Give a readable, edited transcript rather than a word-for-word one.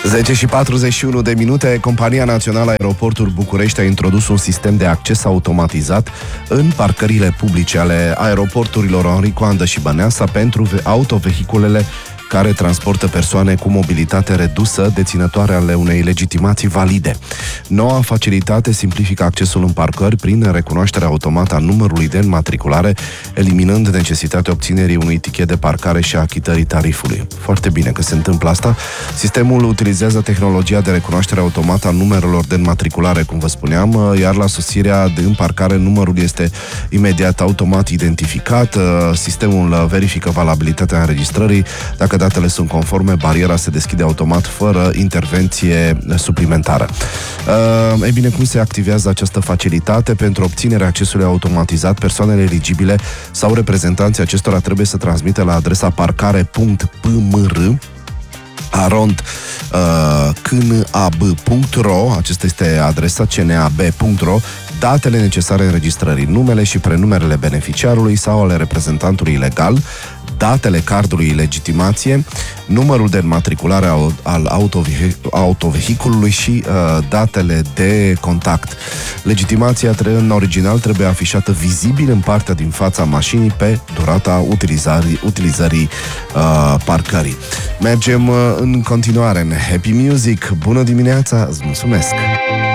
10:41. Compania Națională Aeroporturi București a introdus un sistem de acces automatizat în parcările publice ale aeroporturilor Henri Coandă și Băneasa pentru autovehiculele care transportă persoane cu mobilitate redusă, deținătoare ale unei legitimații valide. Noua facilitate simplifică accesul în parcări prin recunoașterea automată a numărului de înmatriculare, eliminând necesitatea obținerii unui tichet de parcare și a achitării tarifului. Foarte bine că se întâmplă asta. Sistemul utilizează tehnologia de recunoaștere automată a numerelor de înmatriculare, cum vă spuneam, iar la sosirea în parcare numărul este imediat automat identificat. Sistemul verifică valabilitatea înregistrării. Dacă datele sunt conforme, bariera se deschide automat fără intervenție suplimentară. Ei bine, cum se activează această facilitate? Pentru obținerea accesului automatizat, persoanele eligibile sau reprezentanții acestora trebuie să transmită la adresa parcare.pmr cnab.ro, acesta este adresa cnab.ro, datele necesare înregistrării, numele și prenumerele beneficiarului sau ale reprezentantului legal, datele cardului legitimație, numărul de înmatriculare al autovehiculului și datele de contact. Legitimația în original trebuie afișată vizibil în partea din fața mașinii pe durata utilizării parcării. Mergem în continuare în Happy Music. Bună dimineața, îți mulțumesc!